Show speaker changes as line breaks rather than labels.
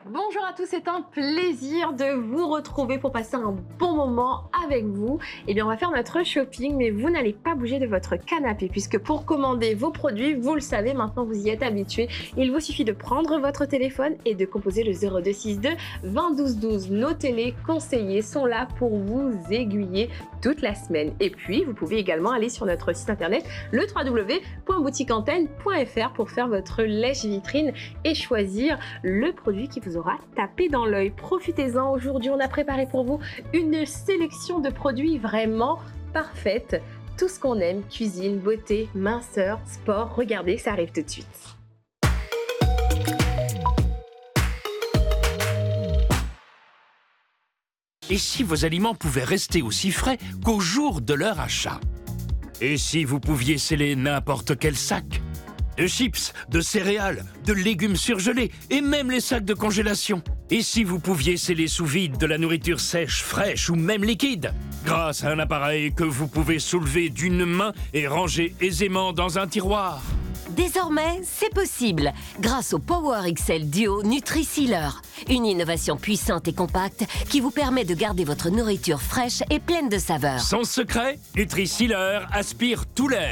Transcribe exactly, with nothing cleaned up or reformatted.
Bonjour à tous, c'est un plaisir de vous retrouver pour passer un bon moment avec vous. Eh bien, on va faire notre shopping, mais vous n'allez pas bouger de votre canapé puisque pour commander vos produits, vous le savez, maintenant vous y êtes habitués, il vous suffit de prendre votre téléphone et de composer le zéro deux six-deux vingt douze douze. Nos téléconseillers sont là pour vous aiguiller toute la semaine. Et puis, vous pouvez également aller sur notre site internet le w w w point boutique antenne point f r pour faire votre lèche-vitrine et choisir le produit qui vous aura tapé dans l'œil. Profitez-en, aujourd'hui on a préparé pour vous une sélection de produits vraiment parfaite. Tout ce qu'on aime, cuisine, beauté, minceur, sport, regardez, ça arrive tout de suite.
Et si vos aliments pouvaient rester aussi frais qu'au jour de leur achat? Et si vous pouviez sceller n'importe quel sac? De chips, de céréales, de légumes surgelés et même les sacs de congélation. Et si vous pouviez sceller sous vide de la nourriture sèche, fraîche ou même liquide? Grâce à un appareil que vous pouvez soulever d'une main et ranger aisément dans un tiroir.
Désormais, c'est possible grâce au Power X L Duo Nutri-Sealer. Une innovation puissante et compacte qui vous permet de garder votre nourriture fraîche et pleine de saveurs.
Son secret, Nutri-Sealer aspire tout l'air.